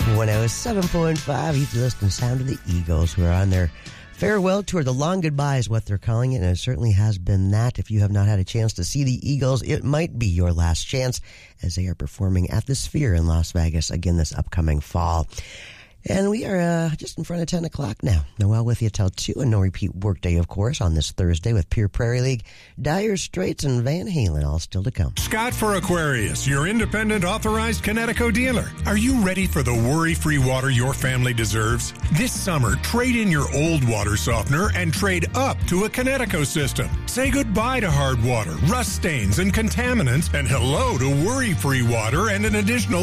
107.5, East Liston Sound of the Eagles, who are on their farewell tour. The long goodbye is what they're calling it, and it certainly has been that. If you have not had a chance to see the Eagles, it might be your last chance, as they are performing at the Sphere in Las Vegas again this upcoming fall. And we are just in front of 10 o'clock now. Noel with you till 2, and no repeat workday, of course, on this Thursday with Pure Prairie League, Dire Straits, and Van Halen, all still to come. Scott for Aquarius, your independent authorized Kinetico dealer. Are you ready for the worry-free water your family deserves? This summer, trade in your old water softener and trade up to a Kinetico system. Say goodbye to hard water, rust stains, and contaminants, and hello to worry-free water and an additional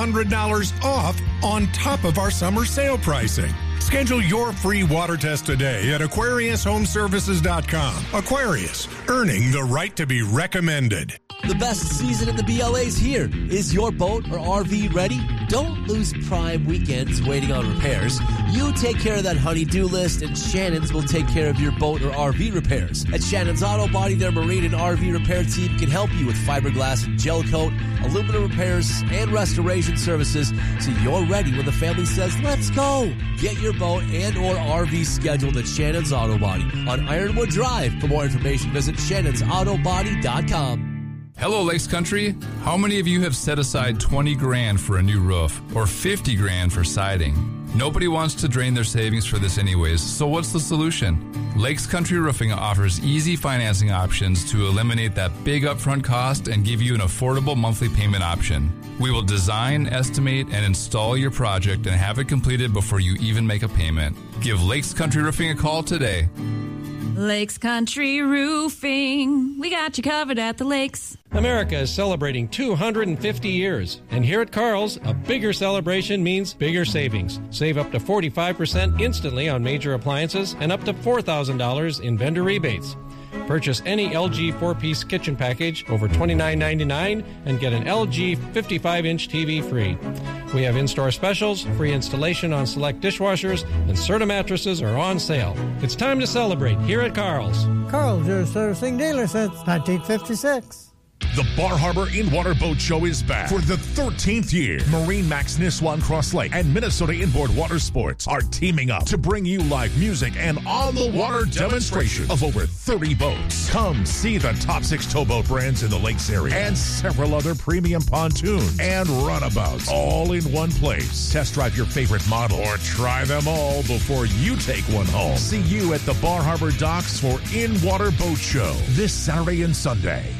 $500 off on top of our summer sale pricing. Schedule your free water test today at AquariusHomeservices.com. Aquarius, earning the right to be recommended. The best season in the BLA is here. Is your boat or RV ready? Don't lose prime weekends waiting on repairs. You take care of that honey-do list, and Shannon's will take care of your boat or RV repairs. At Shannon's Auto Body, their marine and RV repair team can help you with fiberglass and gel coat, aluminum repairs, and restoration services, so you're ready when the family says, let's go. Get your boat and or RV scheduled at Shannon's Auto Body on Ironwood Drive. For more information, visit shannonsautobody.com. Hello, Lakes Country. How many of you have set aside $20,000 for a new roof or $50,000 for siding? Nobody wants to drain their savings for this anyways, so what's the solution? Lakes Country Roofing offers easy financing options to eliminate that big upfront cost and give you an affordable monthly payment option. We will design, estimate, and install your project and have it completed before you even make a payment. Give Lakes Country Roofing a call today. Lakes Country Roofing. We got you covered at the lakes. America is celebrating 250 years, and here at Carl's, a bigger celebration means bigger savings. Save up to 45% instantly on major appliances and up to $4,000 in vendor rebates. Purchase any LG 4-piece kitchen package over $29.99 and get an LG 55-inch TV free. We have in-store specials, free installation on select dishwashers, and Serta mattresses are on sale. It's time to celebrate here at Carl's. Carl's, your servicing dealer since 1956. The Bar Harbor In-Water Boat Show is back for the 13th year. Marine Max Niswan Cross Lake and Minnesota Inboard Water Sports are teaming up to bring you live music and on-the-water demonstration of over 30 boats. Come see the top 6 towboat brands in the lakes area and several other premium pontoons and runabouts all in one place. Test drive your favorite model or try them all before you take one home. See you at the Bar Harbor Docks for In-Water Boat Show this Saturday and Sunday.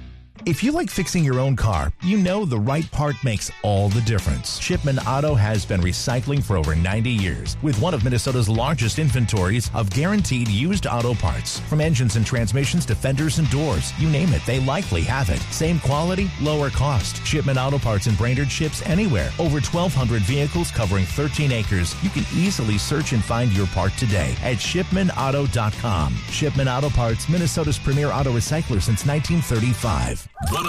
If you like fixing your own car, you know the right part makes all the difference. Shipman Auto has been recycling for over 90 years with one of Minnesota's largest inventories of guaranteed used auto parts. From engines and transmissions to fenders and doors, you name it, they likely have it. Same quality, lower cost. Shipman Auto Parts in Brainerd ships anywhere. Over 1,200 vehicles covering 13 acres. You can easily search and find your part today at shipmanauto.com. Shipman Auto Parts, Minnesota's premier auto recycler since 1935.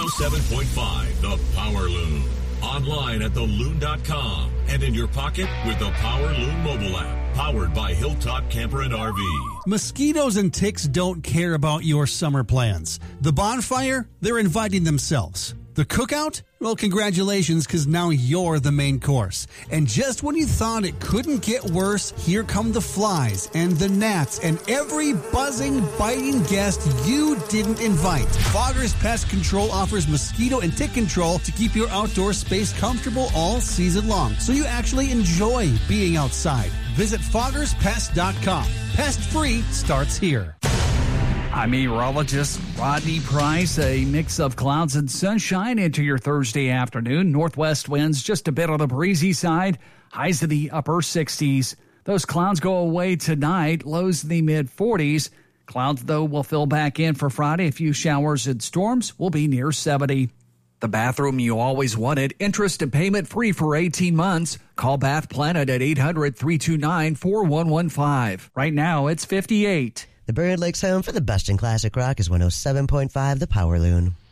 107.5 The Power Loom. Online at theloon.com and in your pocket with the Power Loom mobile app. Powered by Hilltop Camper and RV. Mosquitoes and ticks don't care about your summer plans. The bonfire, they're inviting themselves. The cookout? Well, congratulations, because now you're the main course. And just when you thought it couldn't get worse, here come the flies and the gnats and every buzzing, biting guest you didn't invite. Fogger's Pest Control offers mosquito and tick control to keep your outdoor space comfortable all season long, so you actually enjoy being outside. Visit foggerspest.com. Pest free starts here. I'm meteorologist Rodney Price. A mix of clouds and sunshine into your Thursday afternoon. Northwest winds just a bit on the breezy side. Highs to the upper 60s. Those clouds go away tonight. Lows in the mid-40s. Clouds, though, will fill back in for Friday. A few showers and storms will be near 70. The bathroom you always wanted. Interest and payment free for 18 months. Call Bath Planet at 800-329-4115. Right now, it's 58. The Brainerd Lakes home for the best in classic rock is 107.5 The Power Loon.